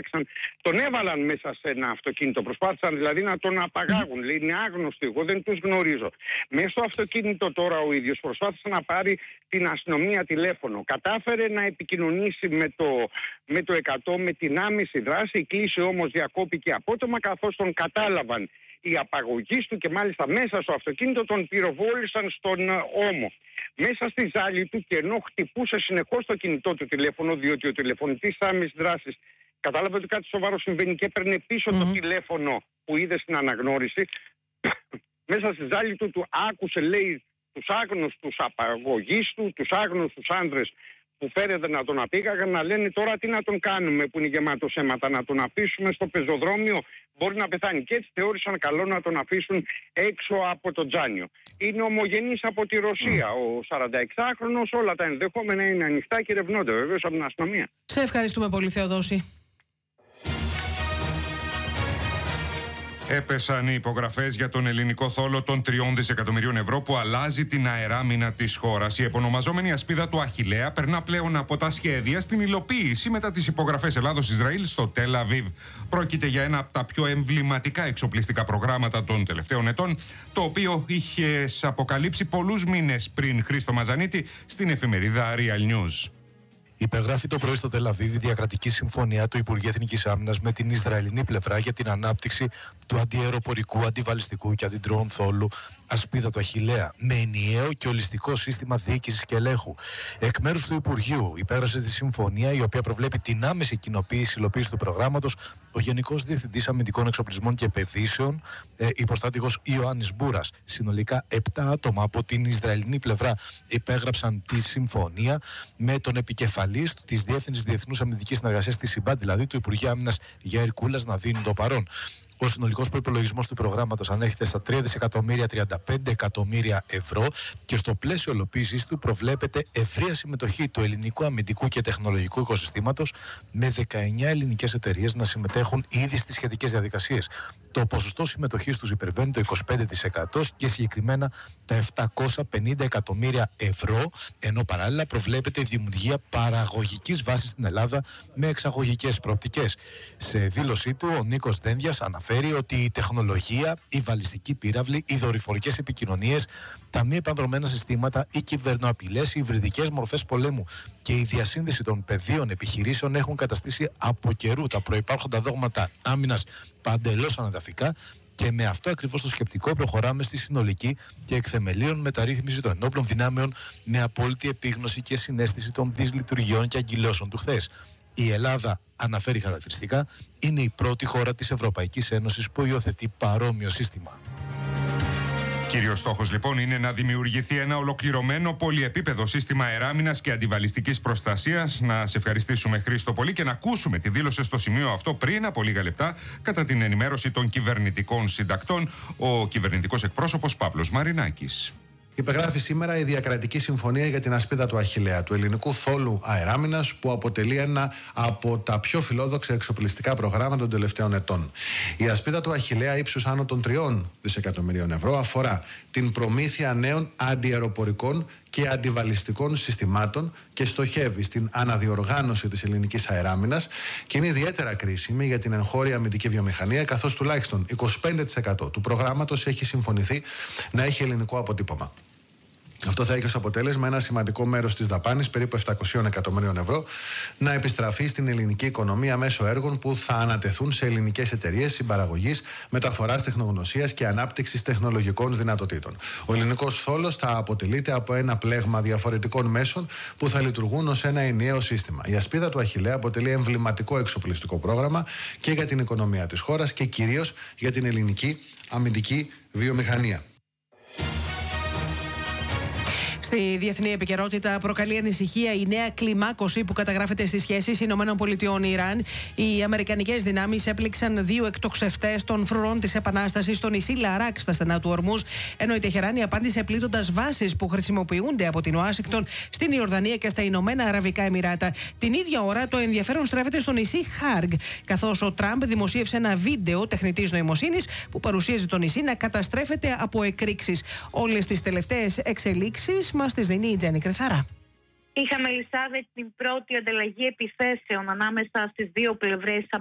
πέταξαν, τον έβαλαν μέσα σε ένα αυτοκίνητο. Προσπάθησαν δηλαδή να τον απαγάγουν. Λέει, είναι άγνωστοι, εγώ δεν τους γνωρίζω. Μέσα στο αυτοκίνητο τώρα ο ίδιος προσπάθησε να πάρει την αστυνομία τηλέφωνο. Κατάφερε να επικοινωνήσει με το 100 με την άμεση δράση. Η κλήση όμως διακόπηκε απότομα, καθώς τον κατάλαβαν οι απαγωγείς του και μάλιστα μέσα στο αυτοκίνητο τον πυροβόλησαν στον ώμο. Μέσα στη ζάλη του, και ενώ χτυπούσε συνεχώς το κινητό του τηλέφωνο, διότι ο τηλεφωνητής άμεσης δράσης κατάλαβε ότι κάτι σοβαρό συμβαίνει και έπαιρνε πίσω το τηλέφωνο που είδε στην αναγνώριση, μέσα στη ζάλη του άκουσε, λέει, τους άγνωστους απαγωγείς του, τους άγνωστους άνδρες που φέρεται να τον απήγαγαν, να λένε τώρα τι να τον κάνουμε που είναι γεμάτος αίματα, να τον αφήσουμε στο πεζοδρόμιο, μπορεί να πεθάνει. Και έτσι θεώρησαν καλό να τον αφήσουν έξω από το τζάνιο. Είναι ομογενής από τη Ρωσία ο 46χρονος, όλα τα ενδεχόμενα είναι ανοιχτά και ερευνώνται βεβαίως από την αστυνομία. Σε ευχαριστούμε πολύ, Θεοδόση. Έπεσαν οι υπογραφές για τον ελληνικό θόλο των 3 δισεκατομμυρίων ευρώ που αλλάζει την αεράμινα της χώρας. Η επωνομαζόμενη ασπίδα του Αχιλλέα περνά πλέον από τα σχέδια στην υλοποίηση μετά τις υπογραφές Ελλάδος-Ισραήλ στο Τελ Αβίβ. Πρόκειται για ένα από τα πιο εμβληματικά εξοπλιστικά προγράμματα των τελευταίων ετών, το οποίο είχε αποκαλύψει πολλούς μήνες πριν Χρήστο Μαζανίτη στην εφημερίδα Real News. Υπεγράφει το πρωί στο Τελ Αβίβ η διακρατική συμφωνία του Υπουργείου Εθνικής Άμυνας με την Ισραηλινή πλευρά για την ανάπτυξη του αντιαεροπορικού, αντιβαλιστικού και αντιντρόουν θόλου ασπίδα του Αχιλλέα, με ενιαίο και ολιστικό σύστημα διοίκησης και ελέγχου. Εκ μέρους του Υπουργείου υπέγραψε τη συμφωνία, η οποία προβλέπει την άμεση κοινοποίηση υλοποίηση του προγράμματος ο Γενικός Διευθυντής Αμυντικών Εξοπλισμών και Επενδύσεων, υποστάτηγος Ιωάννης Μπούρας. Συνολικά 7 άτομα από την Ισραηλινή πλευρά υπέγραψαν τη συμφωνία, με τον επικεφαλής της Διεύθυνσης Διεθνούς Αμυντικής Συνεργασίας της ΣΥΜΠΑ, δηλαδή του Υπουργείου Άμυνας Γιαήρ Κούλας, να δίνει το παρόν. Ο συνολικός προϋπολογισμός του προγράμματος ανέχεται στα 3.35 εκατομμύρια ευρώ και στο πλαίσιο υλοποίησης του προβλέπεται ευρεία συμμετοχή του ελληνικού αμυντικού και τεχνολογικού οικοσυστήματος, με 19 ελληνικές εταιρείες να συμμετέχουν ήδη στις σχετικές διαδικασίες. Το ποσοστό συμμετοχής τους υπερβαίνει το 25% και συγκεκριμένα τα 750 εκατομμύρια ευρώ, ενώ παράλληλα προβλέπεται η δημιουργία παραγωγικής βάσης στην Ελλάδα με εξαγωγικές προοπτικές. Σε δήλωσή του, ο Νίκος Δένδιας αναφέρει ότι η τεχνολογία, η βαλιστική πύραυλη, οι δορυφορικές επικοινωνίες, τα μη επανδρομένα συστήματα, οι κυβερνοαπειλές, οι υβριδικές μορφές πολέμου και η διασύνδεση των πεδίων επιχειρήσεων έχουν καταστήσει από καιρού τα προϋπάρχοντα δόγματα άμυνας παντελώς ανεδαφικά, και με αυτό ακριβώς το σκεπτικό προχωράμε στη συνολική και εκθεμελίων μεταρρύθμιση των ενόπλων δυνάμεων, με απόλυτη επίγνωση και συναίσθηση των δυσλειτουργιών και αγκυλώσεων του χθες. Η Ελλάδα, αναφέρει χαρακτηριστικά, είναι η πρώτη χώρα της Ευρωπαϊκής Ένωσης που υιοθετεί παρόμοιο σύστημα. Κύριος στόχος λοιπόν είναι να δημιουργηθεί ένα ολοκληρωμένο πολυεπίπεδο σύστημα αεράμινας και αντιβαλιστικής προστασίας. Να σε ευχαριστήσουμε, Χρήστο, πολύ, και να ακούσουμε τη δήλωση στο σημείο αυτό πριν από λίγα λεπτά, κατά την ενημέρωση των κυβερνητικών συντακτών, ο κυβερνητικός εκπρόσωπος Παύλος Μαρινάκης. Υπεγράφει σήμερα η διακρατική συμφωνία για την ασπίδα του Αχιλλέα, του ελληνικού θόλου αεράμινας, που αποτελεί ένα από τα πιο φιλόδοξα εξοπλιστικά προγράμματα των τελευταίων ετών. Η ασπίδα του Αχιλλέα, ύψους άνω των 3 δισεκατομμυρίων ευρώ, αφορά την προμήθεια νέων αντιαεροπορικών και αντιβαλιστικών συστημάτων και στοχεύει στην αναδιοργάνωση της ελληνικής αεράμινας και είναι ιδιαίτερα κρίσιμη για την εγχώρια αμυντική βιομηχανία, καθώς τουλάχιστον 25% του προγράμματος έχει συμφωνηθεί να έχει ελληνικό αποτύπωμα. Αυτό θα έχει ως αποτέλεσμα ένα σημαντικό μέρος της δαπάνης, περίπου 700 εκατομμυρίων ευρώ, να επιστραφεί στην ελληνική οικονομία μέσω έργων που θα ανατεθούν σε ελληνικές εταιρείες συμπαραγωγής, μεταφοράς τεχνογνωσίας και ανάπτυξης τεχνολογικών δυνατοτήτων. Ο ελληνικός θόλος θα αποτελείται από ένα πλέγμα διαφορετικών μέσων που θα λειτουργούν ως ένα ενιαίο σύστημα. Η ασπίδα του Αχιλλέα αποτελεί εμβληματικό εξοπλιστικό πρόγραμμα και για την οικονομία της χώρας και κυρίως για την ελληνική αμυντική βιομηχανία. Στη διεθνή επικαιρότητα, προκαλεί ανησυχία η νέα κλιμάκωση που καταγράφεται στις σχέσεις ΗΠΑ-Ιράν. Οι αμερικανικές δυνάμεις έπληξαν 2 εκτοξευτές των φρουρών της Επανάστασης στο νησί Λαράκ στα στενά του Ορμούζ, ενώ η Τεχεράνη απάντησε πλήττοντας βάσεις που χρησιμοποιούνται από την Ουάσιγκτον στην Ιορδανία και στα Ηνωμένα Αραβικά Εμιράτα. Την ίδια ώρα, το ενδιαφέρον στρέφεται στο νησί Χάργ, καθώς ο Τραμπ δημοσίευσε ένα βίντεο τεχνητής νοημοσύνης που παρουσίαζε το νησί να καταστρέφεται από εκρήξεις. Όλες τις τελευταίες εξελίξεις μας τις δίνει η Τζέννη Κρυθαρά. Είχαμε, Λισάβετ, την πρώτη ανταλλαγή επιθέσεων ανάμεσα στις δύο πλευρές